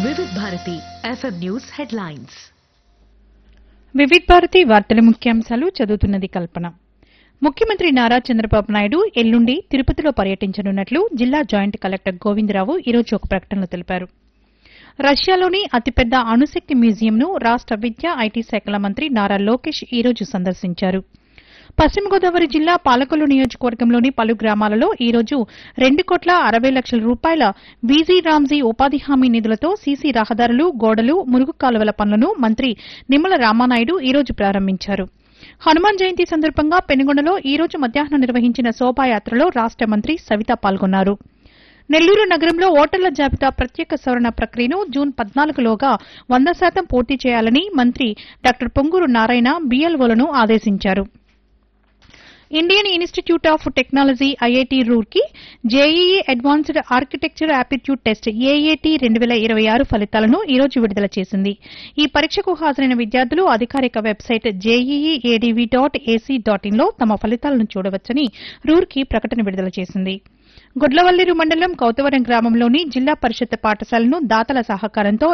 వివిధ Bharati FM news headlines. వివిధ భారతి వార్తల ముఖ్యాంశాలు చదువుతున్నది కల్పన. ముఖ్యమంత్రి నారా చంద్రబాబు నాయుడు ఎల్లుండి తిరుపతిలో పర్యటించనున్నట్లు జిల్లా జాయింట్ కలెక్టర్ గోవిందరావు ఈరోజు ఒక ప్రకటనలో తెలిపారు. రష్యాలోని అతిపెద్ద అణుశక్తి మ్యూజియంను రాష్ట విద్యా ఐటీ శాఖల మంత్రి నారా లోకేష్ ఈరోజు సందర్శించారు. పశ్చిమ గోదావరి జిల్లా పాలకొల్లు నియోజకవర్గంలోని పలు గ్రామాలలో ఈరోజు 2,60,00,000 రూపాయల వీజీ రామ్జీ ఉపాధి హామీ నిధులతో సీసీ రహదారులు, గోడలు, మురుగు కాలువల పనులను మంత్రి నిమ్మల రామానాయుడు ఈరోజు ప్రారంభించారు. హనుమాన్ జయంతి సందర్భంగా పెనుగొండలో ఈరోజు మధ్యాహ్నం నిర్వహించిన శోభాయాత్రలో రాష్ట మంత్రి సవిత పాల్గొన్నారు. నెల్లూరు నగరంలో ఓటర్ల జాబితా ప్రత్యేక సవరణ ప్రక్రియను జూన్ 14లోగా 100% పూర్తి చేయాలని మంత్రి డాక్టర్ పొంగూరు నారాయణ బీఎల్ఓలను ఆదేశించారు. Indian institute of technology IIT Roorkee JEE advanced architecture aptitude test ఏఏటీ 2026 ఫలితాలను ఈరోజు విడుదల చేసింది. ఈ పరీక్షకు హాజరైన విద్యార్థులు అధికారిక వెబ్సైట్ JEEADV.AC.in లో తమ ఫలితాలను చూడవచ్చని రూర్కీ ప్రకటన విడుదల చేసింది. గుడ్లవల్లేరు మండలం కౌతవరం గ్రామంలోని జిల్లా పరిషత్ పాఠశాలను దాతల సహకారంతో